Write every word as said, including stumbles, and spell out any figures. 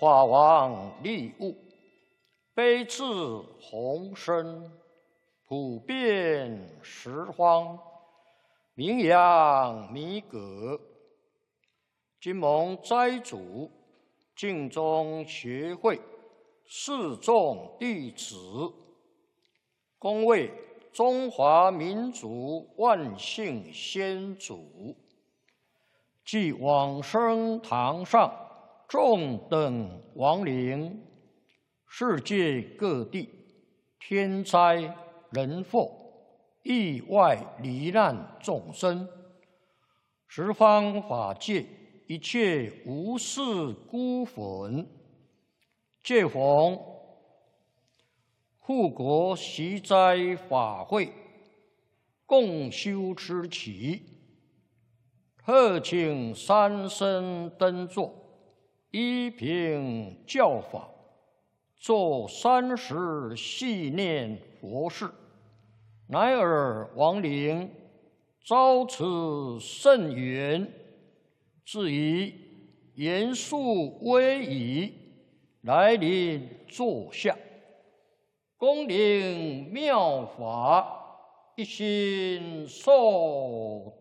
法王利物，悲智宏深，普遍十方，名扬弥革。今蒙斋主净宗学会四众弟子，恭为中华民族万姓先祖，即往生堂上众等亡灵，世界各地天灾人祸、意外罹难众生，十方法界一切无事孤魂，借逢护国习斋法会，共修之期，特请三僧登座，依凭教法，做三时系念佛事，乃尔亡灵遭此甚缘，至以严肃威仪来临座下，恭领妙法，一心受。